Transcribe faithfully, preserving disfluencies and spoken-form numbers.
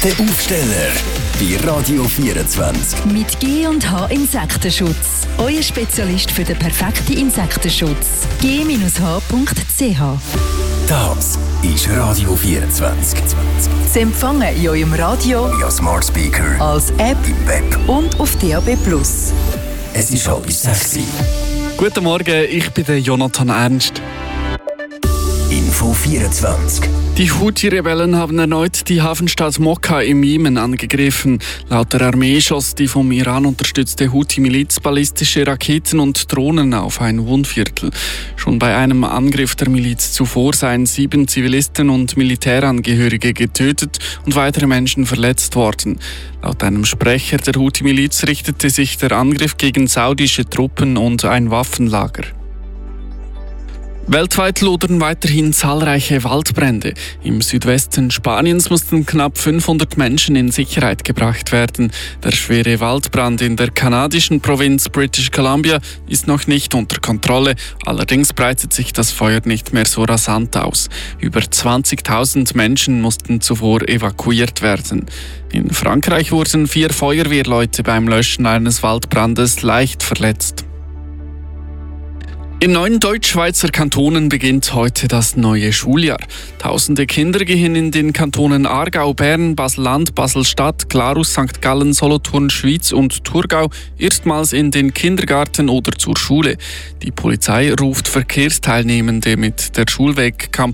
Der Aufsteller bei Radio vierundzwanzig. Mit G und H Insektenschutz. Euer Spezialist für den perfekten Insektenschutz. g H punkt c h. Das ist Radio vierundzwanzig. Sie empfangen in eurem Radio, via Smart Speaker, als App im Web und auf D A B plus. Es ist halb sechs. Guten Morgen, ich bin der Jonathan Ernst. Info vierundzwanzig. Die Houthi-Rebellen haben erneut die Hafenstadt Mokka im Jemen angegriffen. Laut der Armee schoss die vom Iran unterstützte Houthi-Miliz ballistische Raketen und Drohnen auf ein Wohnviertel. Schon bei einem Angriff der Miliz zuvor seien sieben Zivilisten und Militärangehörige getötet und weitere Menschen verletzt worden. Laut einem Sprecher der Houthi-Miliz richtete sich der Angriff gegen saudische Truppen und ein Waffenlager. Weltweit lodern weiterhin zahlreiche Waldbrände. Im Südwesten Spaniens mussten knapp fünfhundert Menschen in Sicherheit gebracht werden. Der schwere Waldbrand in der kanadischen Provinz British Columbia ist noch nicht unter Kontrolle. Allerdings breitet sich das Feuer nicht mehr so rasant aus. Über zwanzigtausend Menschen mussten zuvor evakuiert werden. In Frankreich wurden vier Feuerwehrleute beim Löschen eines Waldbrandes leicht verletzt. In neun Deutschschweizer Kantonen beginnt heute das neue Schuljahr. Tausende Kinder gehen in den Kantonen Aargau, Bern, Basel-Land, Basel-Stadt, Glarus, Sankt Gallen, Solothurn, Schwyz und Thurgau erstmals in den Kindergarten oder zur Schule. Die Polizei ruft Verkehrsteilnehmende mit der Schulwegkampagne